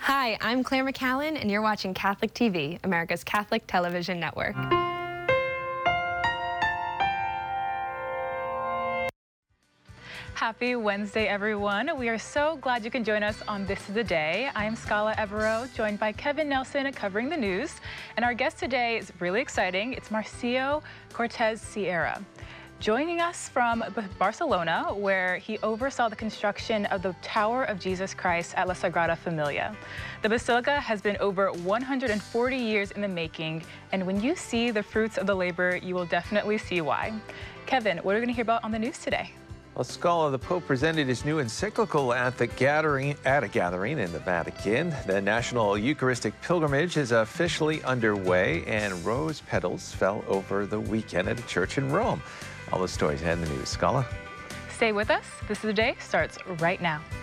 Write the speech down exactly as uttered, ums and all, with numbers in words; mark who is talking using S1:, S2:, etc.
S1: Hi, I'm Claire McCallan, and you're watching Catholic T V, America's Catholic television network.
S2: Happy Wednesday, everyone. We are so glad you can join us on This is the Day. I am Scala Evero, joined by Kevin Nelson covering the news. And our guest today is really exciting. It's Marcio Cortez Sierra, joining us from Barcelona, where he oversaw the construction of the Tower of Jesus Christ at La Sagrada Familia. The basilica has been over one hundred forty years in the making, and when you see the fruits of the labor, you will definitely see why. Kevin, what are we going to hear about on the news today?
S3: Well, Scala, the Pope presented his new encyclical at the gathering at a gathering in the Vatican. The National Eucharistic Pilgrimage is officially underway, and rose petals fell over the weekend at a church in Rome. All the stories ahead in the news. Scala?
S2: Stay with us. This is the Day starts right now.